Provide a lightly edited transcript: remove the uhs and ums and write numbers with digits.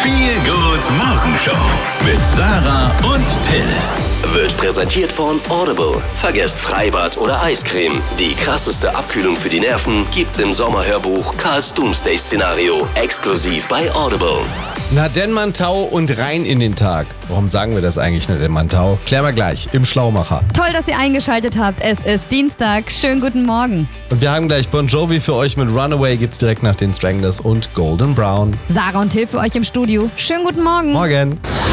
Feel Good Morgenshow mit Sarah und Till. Wird präsentiert von Audible. Vergesst Freibad oder Eiscreme. Die krasseste Abkühlung für die Nerven gibt's im Sommerhörbuch Karls Doomsday-Szenario. Exklusiv bei Audible. Na denn Mantau und rein in den Tag. Warum sagen wir das eigentlich, na denn Mantau? Klären wir gleich im Schlaumacher. Toll, dass ihr eingeschaltet habt. Es ist Dienstag. Schönen guten Morgen. Und wir haben gleich Bon Jovi für euch mit Runaway, gibt's direkt nach den Stranglers und Golden Brown. Sarah und Till für euch im Studio. Schönen guten Morgen. Morgen.